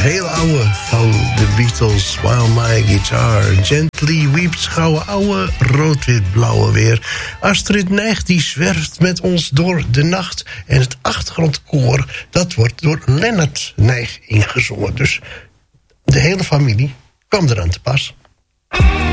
heel oude van de Beatles. While My Guitar Gently Weeps. Gouden oude, rood-wit-blauwe weer. Astrid Nijg die zwerft met ons door de nacht. En het achtergrondkoor, dat wordt door Lennart Nijg ingezongen. Dus de hele familie kwam eraan te pas.